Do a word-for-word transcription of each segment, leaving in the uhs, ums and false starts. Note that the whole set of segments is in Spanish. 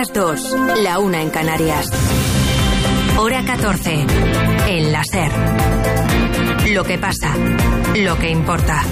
las dos, la una en Canarias. Hora catorce, en la SER. Lo que pasa, lo que importa.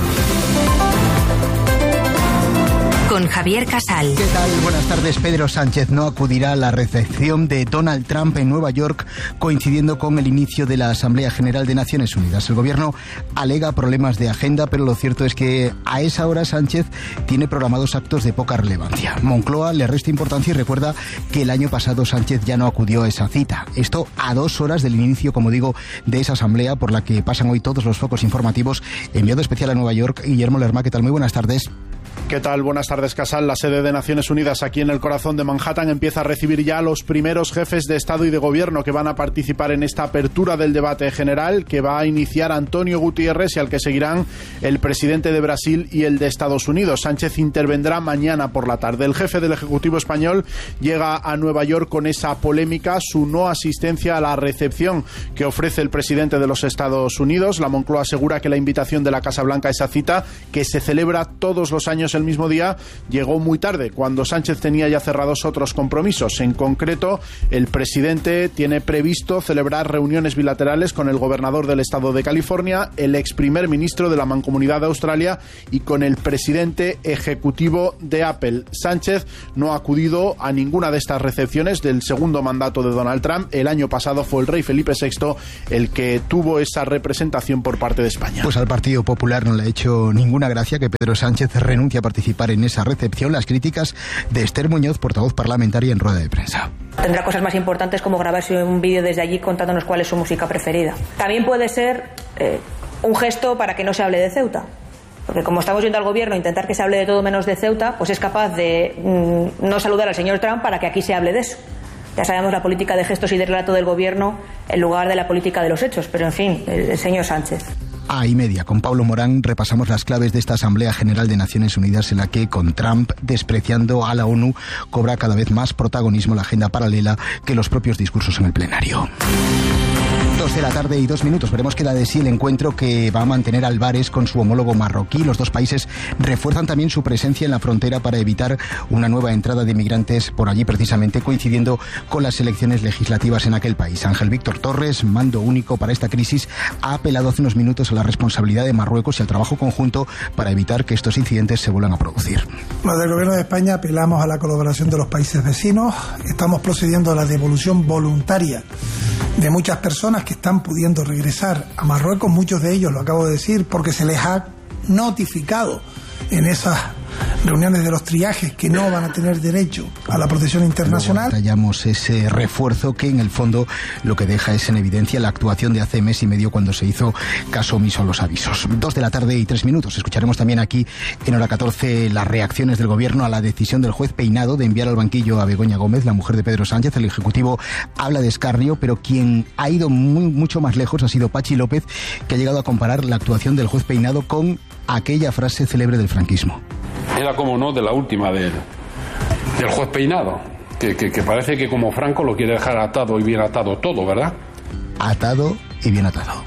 Con Javier Casal. ¿Qué tal? Buenas tardes. Pedro Sánchez no acudirá a la recepción de Donald Trump en Nueva York, coincidiendo con el inicio de la Asamblea General de Naciones Unidas. El gobierno alega problemas de agenda, pero lo cierto es que a esa hora Sánchez tiene programados actos de poca relevancia. Moncloa le resta importancia y recuerda que el año pasado Sánchez ya no acudió a esa cita. Esto a dos horas del inicio, como digo, de esa asamblea por la que pasan hoy todos los focos informativos. Enviado especial a Nueva York, Guillermo Lerma. ¿Qué tal? Muy buenas tardes. ¿Qué tal? Buenas tardes, Casal. La sede de Naciones Unidas aquí en el corazón de Manhattan empieza a recibir ya a los primeros jefes de Estado y de Gobierno que van a participar en esta apertura del debate general que va a iniciar Antonio Guterres y al que seguirán el presidente de Brasil y el de Estados Unidos. Sánchez intervendrá mañana por la tarde. El jefe del Ejecutivo español llega a Nueva York con esa polémica, su no asistencia a la recepción que ofrece el presidente de los Estados Unidos. La Moncloa asegura que la invitación de la Casa Blanca a esa cita, que se celebra todos los años el mismo día, llegó muy tarde, cuando Sánchez tenía ya cerrados otros compromisos. En concreto, el presidente tiene previsto celebrar reuniones bilaterales con el gobernador del estado de California, el ex primer ministro de la Mancomunidad de Australia y con el presidente ejecutivo de Apple. Sánchez no ha acudido a ninguna de estas recepciones del segundo mandato de Donald Trump. El año pasado fue el rey Felipe sexto el que tuvo esa representación por parte de España. Pues al Partido Popular no le ha hecho ninguna gracia que Pedro Sánchez renuncie a participar en esa recepción. Las críticas de Esther Muñoz, portavoz parlamentaria en rueda de prensa. Tendrá cosas más importantes como grabarse un vídeo desde allí contándonos cuál es su música preferida. También puede ser eh, un gesto para que no se hable de Ceuta. Porque como estamos viendo al gobierno intentar que se hable de todo menos de Ceuta, pues es capaz de mmm, no saludar al señor Trump para que aquí se hable de eso. Ya sabemos la política de gestos y de relato del gobierno en lugar de la política de los hechos. Pero en fin, el, el señor Sánchez. A y media, con Pablo Morán, repasamos las claves de esta Asamblea General de Naciones Unidas en la que, con Trump despreciando a la ONU, cobra cada vez más protagonismo la agenda paralela que los propios discursos en el plenario. Dos de la tarde y dos minutos. Veremos qué da de sí el encuentro que va a mantener Álvarez con su homólogo marroquí. Los dos países refuerzan también su presencia en la frontera para evitar una nueva entrada de migrantes por allí, precisamente coincidiendo con las elecciones legislativas en aquel país. Ángel Víctor Torres, mando único para esta crisis, ha apelado hace unos minutos a la responsabilidad de Marruecos y al trabajo conjunto para evitar que estos incidentes se vuelvan a producir. Desde el Gobierno de España apelamos a la colaboración de los países vecinos. Estamos procediendo a la devolución voluntaria de muchas personas que están pudiendo regresar a Marruecos, muchos de ellos, lo acabo de decir, porque se les ha notificado en esas reuniones de los triajes que no van a tener derecho a la protección internacional. Tallamos ese refuerzo que en el fondo lo que deja es en evidencia la actuación de hace mes y medio cuando se hizo caso omiso a los avisos. Dos de la tarde y tres minutos. Escucharemos también aquí en hora catorce las reacciones del gobierno a la decisión del juez Peinado de enviar al banquillo a Begoña Gómez, la mujer de Pedro Sánchez. El Ejecutivo habla de escarnio, pero quien ha ido muy, mucho más lejos ha sido Pachi López, que ha llegado a comparar la actuación del juez Peinado con aquella frase célebre del franquismo. Era, como no, de la última del, del juez Peinado, que, que, que parece que como Franco lo quiere dejar atado y bien atado todo, ¿verdad? Atado y bien atado.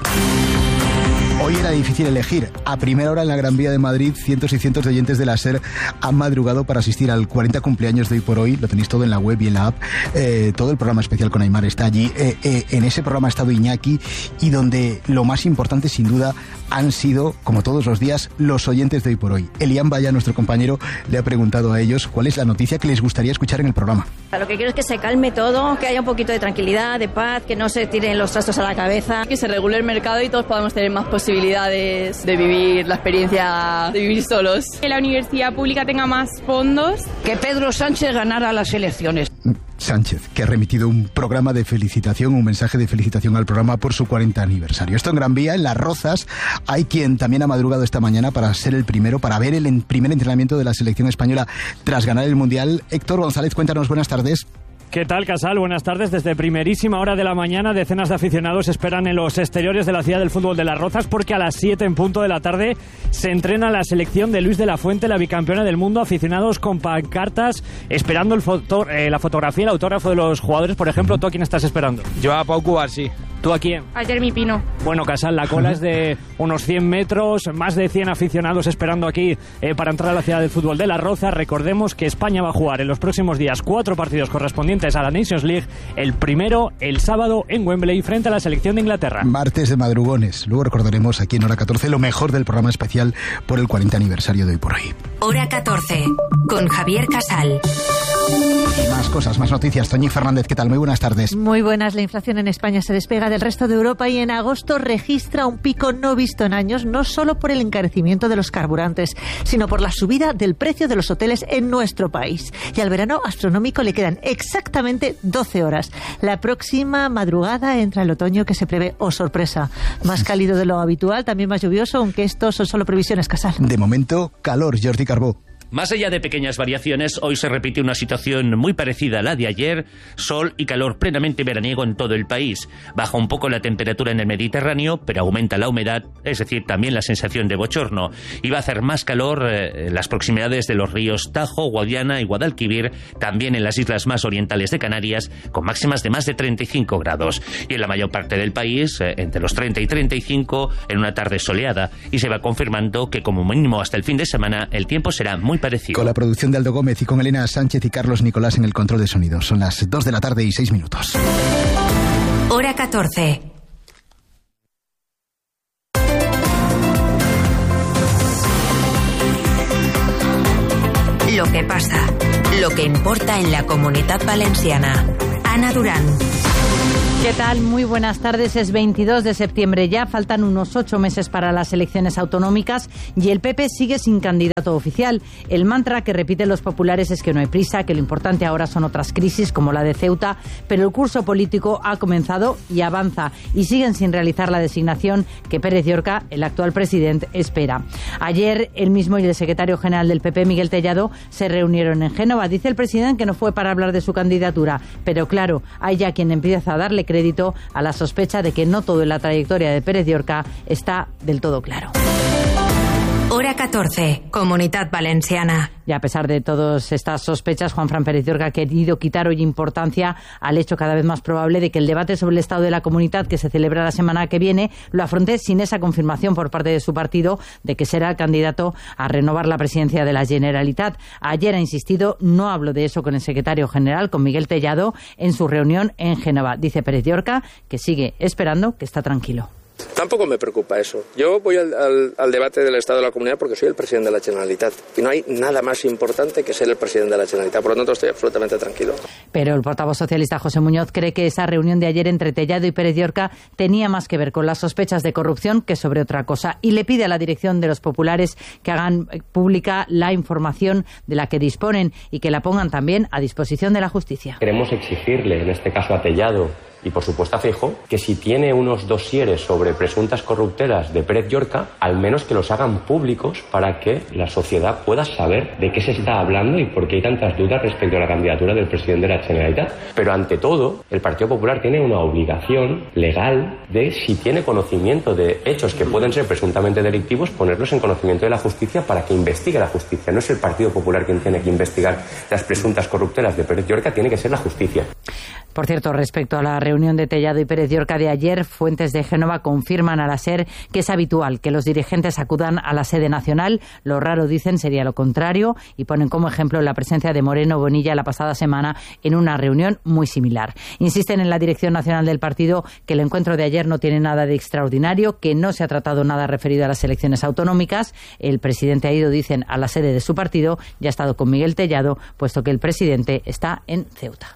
Hoy era difícil elegir. A primera hora en la Gran Vía de Madrid, cientos y cientos de oyentes de la SER han madrugado para asistir al cuarenta cumpleaños de Hoy por Hoy. Lo tenéis todo en la web y en la app. Eh, todo el programa especial con Aimar está allí. Eh, eh, en ese programa ha estado Iñaki y donde lo más importante, sin duda, han sido, como todos los días, los oyentes de Hoy por Hoy. Elian Vaya, nuestro compañero, le ha preguntado a ellos cuál es la noticia que les gustaría escuchar en el programa. Lo que quiero es que se calme todo, que haya un poquito de tranquilidad, de paz, que no se tiren los trastos a la cabeza. Que se regule el mercado y todos podamos tener más posibilidades de vivir la experiencia de vivir solos. Que la universidad pública tenga más fondos. Que Pedro Sánchez ganara las elecciones. Sánchez, que ha remitido un programa de felicitación, un mensaje de felicitación al programa por su cuarenta aniversario. Esto en Gran Vía, en Las Rozas, hay quien también ha madrugado esta mañana para ser el primero, para ver el en primer entrenamiento de la selección española tras ganar el Mundial. Héctor González, cuéntanos, buenas tardes. ¿Qué tal, Casal? Buenas tardes. Desde primerísima hora de la mañana, decenas de aficionados esperan en los exteriores de la ciudad del fútbol de Las Rozas porque a las siete en punto de la tarde se entrena la selección de Luis de la Fuente, la bicampeona del mundo. Aficionados con pancartas esperando el foto, eh, la fotografía, el autógrafo de los jugadores. Por ejemplo, ¿tú a quién estás esperando? Yo a Pau Cubarsí. ¿Tú aquí? A Jeremy Pino. Bueno, Casal, la cola es de unos cien metros, más de cien aficionados esperando aquí eh, para entrar a la ciudad del fútbol de Las Rozas. Recordemos que España va a jugar en los próximos días cuatro partidos correspondientes a la Nations League. El primero, el sábado, en Wembley, frente a la selección de Inglaterra. Martes de madrugones. Luego recordaremos aquí en Hora catorce lo mejor del programa especial por el cuarenta aniversario de Hoy por Hoy. Hora catorce, con Javier Casal. Y más cosas, más noticias. Toñi Fernández, ¿qué tal? Muy buenas tardes. Muy buenas. La inflación en España se despega del resto de Europa y en agosto registra un pico no visto en años, no solo por el encarecimiento de los carburantes, sino por la subida del precio de los hoteles en nuestro país. Y al verano astronómico le quedan exactamente doce horas. La próxima madrugada entra el otoño que se prevé, oh sorpresa, más cálido de lo habitual, también más lluvioso, aunque estos son solo previsiones, Casal. De momento, calor, Jordi Carbó. Más allá de pequeñas variaciones, hoy se repite una situación muy parecida a la de ayer, sol y calor plenamente veraniego en todo el país. Baja un poco la temperatura en el Mediterráneo, pero aumenta la humedad, es decir, también la sensación de bochorno. Y va a hacer más calor eh, en las proximidades de los ríos Tajo, Guadiana y Guadalquivir, también en las islas más orientales de Canarias, con máximas de más de treinta y cinco grados. Y en la mayor parte del país, eh, entre los treinta y treinta y cinco, en una tarde soleada. Y se va confirmando que como mínimo hasta el fin de semana, el tiempo será muy parecido. Con la producción de Aldo Gómez y con Elena Sánchez y Carlos Nicolás en el control de sonido. Son las dos de la tarde y seis minutos. Hora catorce. Lo que pasa, lo que importa en la Comunitat Valenciana. Ana Durán. ¿Qué tal? Muy buenas tardes. Es veintidós de septiembre ya, faltan unos ocho meses para las elecciones autonómicas y el P P sigue sin candidato oficial. El mantra que repiten los populares es que no hay prisa, que lo importante ahora son otras crisis como la de Ceuta, pero el curso político ha comenzado y avanza y siguen sin realizar la designación que Pérez Llorca, el actual presidente, espera. Ayer él mismo y el secretario general del P P, Miguel Tellado, se reunieron en Génova. Dice el presidente que no fue para hablar de su candidatura, pero claro, hay ya quien empieza a darle crédito a la sospecha de que no todo en la trayectoria de Pérez Llorca está del todo claro. Hora catorce, Comunitat Valenciana. Y a pesar de todas estas sospechas, Juanfran Pérez Llorca ha querido quitar hoy importancia al hecho cada vez más probable de que el debate sobre el estado de la comunidad que se celebra la semana que viene lo afronte sin esa confirmación por parte de su partido de que será el candidato a renovar la presidencia de la Generalitat. Ayer ha insistido, no hablo de eso con el secretario general, con Miguel Tellado, en su reunión en Génova. Dice Pérez Llorca que sigue esperando, que está tranquilo. Tampoco me preocupa eso. Yo voy al, al, al debate del Estado de la Comunidad porque soy el presidente de la Generalitat. Y no hay nada más importante que ser el presidente de la Generalitat. Por lo tanto, estoy absolutamente tranquilo. Pero el portavoz socialista José Muñoz cree que esa reunión de ayer entre Tellado y Pérez Llorca tenía más que ver con las sospechas de corrupción que sobre otra cosa. Y le pide a la dirección de los populares que hagan pública la información de la que disponen y que la pongan también a disposición de la justicia. Queremos exigirle, en este caso a Tellado, y por supuesto a Feijóo, que si tiene unos dosieres sobre presuntas corruptelas de Pérez Llorca, al menos que los hagan públicos para que la sociedad pueda saber de qué se está hablando y por qué hay tantas dudas respecto a la candidatura del presidente de la Generalitat. Pero ante todo, el Partido Popular tiene una obligación legal de, si tiene conocimiento de hechos que pueden ser presuntamente delictivos, ponerlos en conocimiento de la justicia para que investigue la justicia. No es el Partido Popular quien tiene que investigar las presuntas corruptelas de Pérez Llorca, tiene que ser la justicia. Por cierto, respecto a la reunión de Tellado y Pérez Llorca de ayer, fuentes de Génova confirman a la SER que es habitual que los dirigentes acudan a la sede nacional. Lo raro, dicen, sería lo contrario y ponen como ejemplo la presencia de Moreno Bonilla la pasada semana en una reunión muy similar. Insisten en la dirección nacional del partido que el encuentro de ayer no tiene nada de extraordinario, que no se ha tratado nada referido a las elecciones autonómicas. El presidente ha ido, dicen, a la sede de su partido y ha estado con Miguel Tellado, puesto que el presidente está en Ceuta.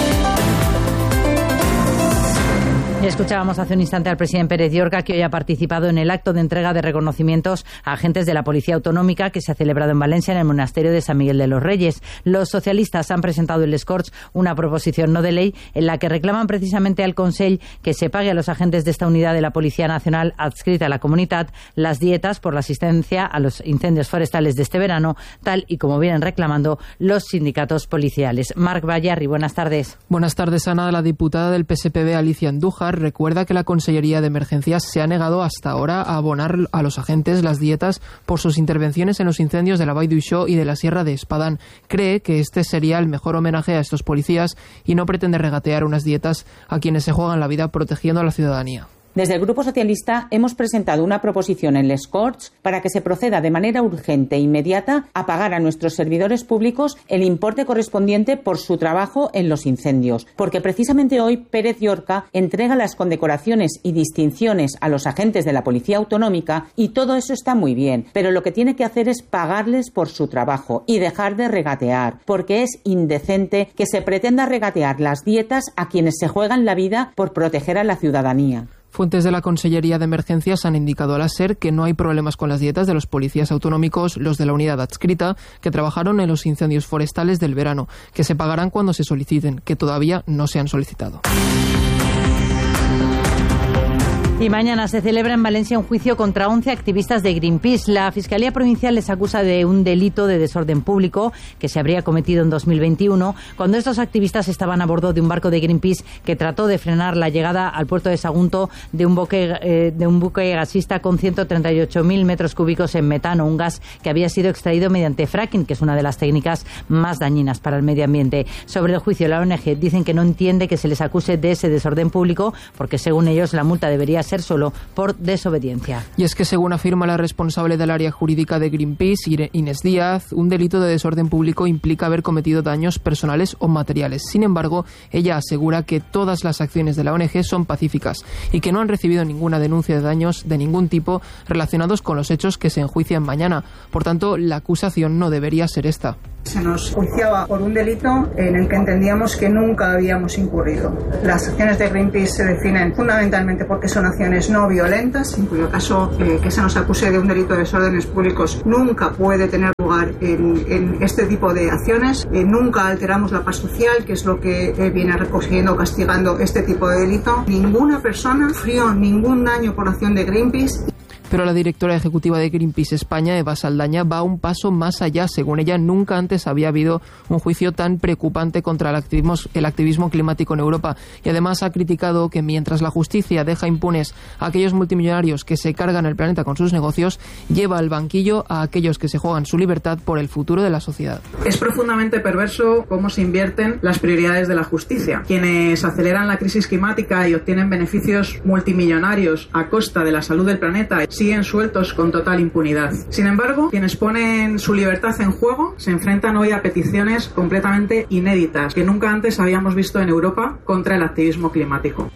Escuchábamos hace un instante al presidente Pérez Llorca, que hoy ha participado en el acto de entrega de reconocimientos a agentes de la Policía Autonómica que se ha celebrado en Valencia, en el monasterio de San Miguel de los Reyes. Los socialistas han presentado en les Corts una proposición no de ley en la que reclaman precisamente al Consell que se pague a los agentes de esta unidad de la Policía Nacional adscrita a la Comunitat las dietas por la asistencia a los incendios forestales de este verano, tal y como vienen reclamando los sindicatos policiales. Marc Bayarri, buenas tardes. Buenas tardes, Ana. La diputada del P S P B, Alicia Andújar, Mar recuerda que la Consellería de Emergencias se ha negado hasta ahora a abonar a los agentes las dietas por sus intervenciones en los incendios de la Vall d'Uixó y de la Sierra de Espadán. Cree que este sería el mejor homenaje a estos policías y no pretende regatear unas dietas a quienes se juegan la vida protegiendo a la ciudadanía. Desde el Grupo Socialista hemos presentado una proposición en les Corts para que se proceda de manera urgente e inmediata a pagar a nuestros servidores públicos el importe correspondiente por su trabajo en los incendios, porque precisamente hoy Pérez Llorca entrega las condecoraciones y distinciones a los agentes de la Policía Autonómica y todo eso está muy bien, pero lo que tiene que hacer es pagarles por su trabajo y dejar de regatear, porque es indecente que se pretenda regatear las dietas a quienes se juegan la vida por proteger a la ciudadanía. Fuentes de la Consellería de Emergencias han indicado a la SER que no hay problemas con las dietas de los policías autonómicos, los de la unidad adscrita, que trabajaron en los incendios forestales del verano, que se pagarán cuando se soliciten, que todavía no se han solicitado. Y mañana se celebra en Valencia un juicio contra once activistas de Greenpeace. La Fiscalía Provincial les acusa de un delito de desorden público que se habría cometido en dos mil veintiuno, cuando estos activistas estaban a bordo de un barco de Greenpeace que trató de frenar la llegada al puerto de Sagunto de un buque, eh, de un buque gasista con ciento treinta y ocho mil metros cúbicos en metano, un gas que había sido extraído mediante fracking, que es una de las técnicas más dañinas para el medio ambiente. Sobre el juicio, la O N G dicen que no entiende que se les acuse de ese desorden público, porque según ellos la multa debería ser solo por desobediencia. Y es que según afirma la responsable del área jurídica de Greenpeace, Inés Díaz, un delito de desorden público implica haber cometido daños personales o materiales. Sin embargo, ella asegura que todas las acciones de la O N G son pacíficas y que no han recibido ninguna denuncia de daños de ningún tipo relacionados con los hechos que se enjuician mañana. Por tanto, la acusación no debería ser esta. Se nos juiciaba por un delito en el que entendíamos que nunca habíamos incurrido. Las acciones de Greenpeace se definen fundamentalmente porque son acciones no violentas, en cuyo caso eh, que se nos acuse de un delito de desórdenes públicos nunca puede tener lugar en, en este tipo de acciones. Eh, nunca alteramos la paz social, que es lo que eh, viene recogiendo o castigando este tipo de delito. Ninguna persona sufrió ningún daño por acción de Greenpeace. Pero la directora ejecutiva de Greenpeace España, Eva Saldaña, va un paso más allá. Según ella, nunca antes había habido un juicio tan preocupante contra el activismo, el activismo climático en Europa. Y además ha criticado que mientras la justicia deja impunes a aquellos multimillonarios que se cargan el planeta con sus negocios, lleva al banquillo a aquellos que se juegan su libertad por el futuro de la sociedad. Es profundamente perverso cómo se invierten las prioridades de la justicia. Quienes aceleran la crisis climática y obtienen beneficios multimillonarios a costa de la salud del planeta siguen sueltos con total impunidad. Sin embargo, quienes ponen su libertad en juego se enfrentan hoy a peticiones completamente inéditas que nunca antes habíamos visto en Europa contra el activismo climático.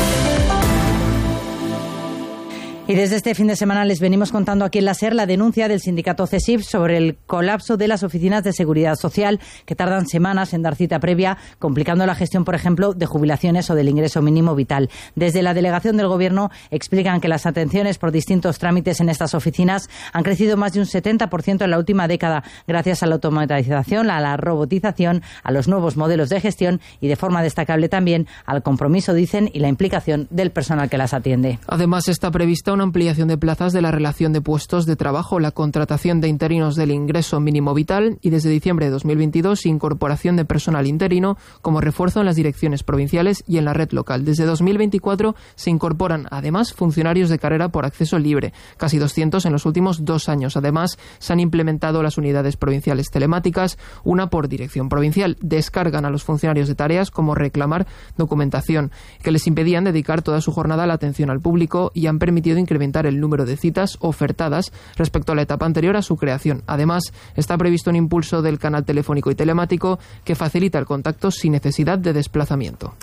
Y desde este fin de semana les venimos contando aquí en la SER la denuncia del sindicato CESIF sobre el colapso de las oficinas de seguridad social, que tardan semanas en dar cita previa, complicando la gestión, por ejemplo, de jubilaciones o del ingreso mínimo vital. Desde la delegación del Gobierno explican que las atenciones por distintos trámites en estas oficinas han crecido más de un setenta por ciento en la última década, gracias a la automatización, a la robotización, a los nuevos modelos de gestión y, de forma destacable también, al compromiso, dicen, y la implicación del personal que las atiende. Además, está prevista una ampliación de plazas de la relación de puestos de trabajo, la contratación de interinos del ingreso mínimo vital y, desde diciembre de dos mil veintidós, incorporación de personal interino como refuerzo en las direcciones provinciales y en la red local. Desde dos mil veinticuatro se incorporan, además, funcionarios de carrera por acceso libre, casi doscientos en los últimos dos años. Además, se han implementado las unidades provinciales telemáticas, una por dirección provincial. Descargan a los funcionarios de tareas como reclamar documentación, que les impedían dedicar toda su jornada a la atención al público, y han permitido incrementar el número de citas ofertadas respecto a la etapa anterior a su creación. Además, está previsto un impulso del canal telefónico y telemático que facilita el contacto sin necesidad de desplazamiento.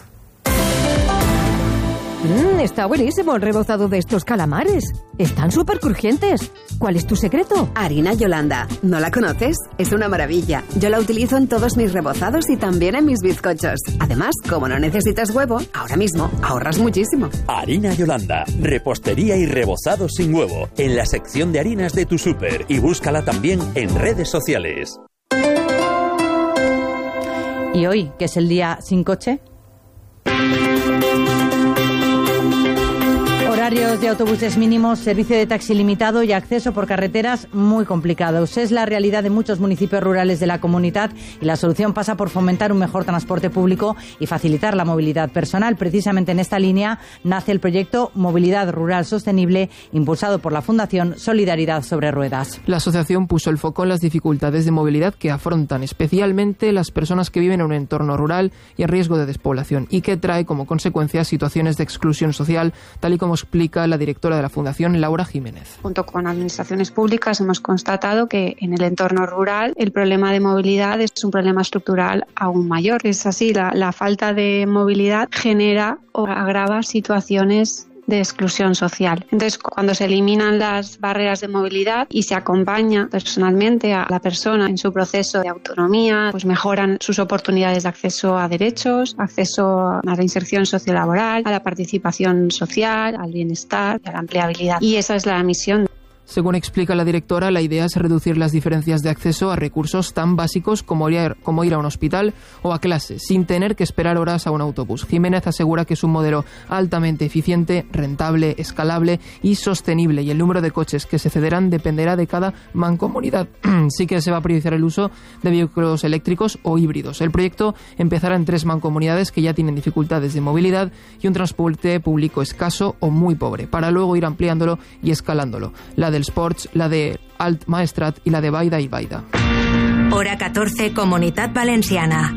Mmm, está buenísimo el rebozado de estos calamares. Están súper crujientes. ¿Cuál es tu secreto? Harina Yolanda. ¿No la conoces? Es una maravilla. Yo la utilizo en todos mis rebozados y también en mis bizcochos. Además, como no necesitas huevo, ahora mismo ahorras muchísimo. Harina Yolanda. Repostería y rebozado sin huevo. En la sección de harinas de tu súper. Y búscala también en redes sociales. Y hoy, que es el día sin coche, Horarios de autobuses mínimos, servicio de taxi limitado y acceso por carreteras muy complicados. Es la realidad de muchos municipios rurales de la comunidad y la solución pasa por fomentar un mejor transporte público y facilitar la movilidad personal. Precisamente en esta línea nace el proyecto Movilidad Rural Sostenible, impulsado por la Fundación Solidaridad sobre Ruedas. La asociación puso el foco en las dificultades de movilidad que afrontan especialmente las personas que viven en un entorno rural y en riesgo de despoblación, y que trae como consecuencia situaciones de exclusión social, tal y como explica la directora de la Fundación, Laura Jiménez. Junto con administraciones públicas hemos constatado que en el entorno rural el problema de movilidad es un problema estructural aún mayor. Es así, la, la falta de movilidad genera o agrava situaciones de exclusión social. Entonces, cuando se eliminan las barreras de movilidad y se acompaña personalmente a la persona en su proceso de autonomía, pues mejoran sus oportunidades de acceso a derechos, acceso a la inserción sociolaboral, a la participación social, al bienestar, a la empleabilidad. Y esa es la misión. Según explica la directora, la idea es reducir las diferencias de acceso a recursos tan básicos como ir, como ir a un hospital o a clase, sin tener que esperar horas a un autobús. Jiménez asegura que es un modelo altamente eficiente, rentable, escalable y sostenible, y el número de coches que se cederán dependerá de cada mancomunidad. Sí que se va a priorizar el uso de vehículos eléctricos o híbridos. El proyecto empezará en tres mancomunidades que ya tienen dificultades de movilidad y un transporte público escaso o muy pobre, para luego ir ampliándolo y escalándolo. La de Sports, la de Alt Maestrat y la de Baida y Baida. Hora catorce, Comunitat Valenciana.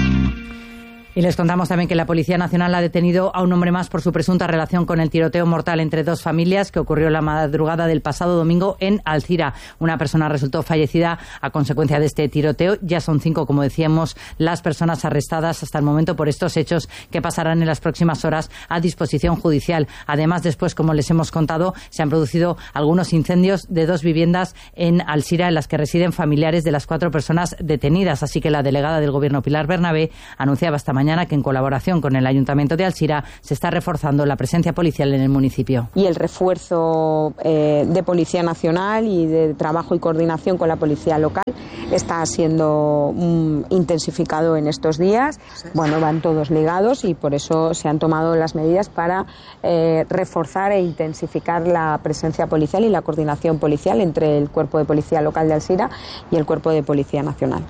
Y les contamos también que la Policía Nacional ha detenido a un hombre más por su presunta relación con el tiroteo mortal entre dos familias que ocurrió la madrugada del pasado domingo en Alzira. Una persona resultó fallecida a consecuencia de este tiroteo. Ya son cinco, como decíamos, las personas arrestadas hasta el momento por estos hechos, que pasarán en las próximas horas a disposición judicial. Además, después, como les hemos contado, se han producido algunos incendios de dos viviendas en Alzira en las que residen familiares de las cuatro personas detenidas. Así que la delegada del Gobierno, Pilar Bernabé, anunciaba esta mañana mañana que en colaboración con el Ayuntamiento de Alzira se está reforzando la presencia policial en el municipio. Y el refuerzo eh, de Policía Nacional y de trabajo y coordinación con la Policía Local está siendo um, intensificado en estos días. Bueno, van todos ligados y por eso se han tomado las medidas para eh, reforzar e intensificar la presencia policial y la coordinación policial entre el Cuerpo de Policía Local de Alzira y el Cuerpo de Policía Nacional.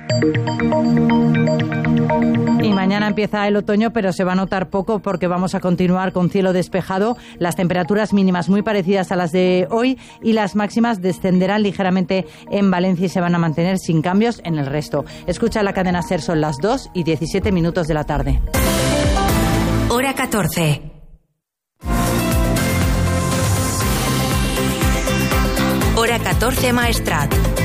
Y mañana empieza el otoño, pero se va a notar poco porque vamos a continuar con cielo despejado, las temperaturas mínimas muy parecidas a las de hoy y las máximas descenderán ligeramente en Valencia y se van a mantener sin cambios en el resto. Escucha la cadena SER, son las dos y diecisiete minutos de la tarde. Hora catorce. Hora catorce, Maestrat.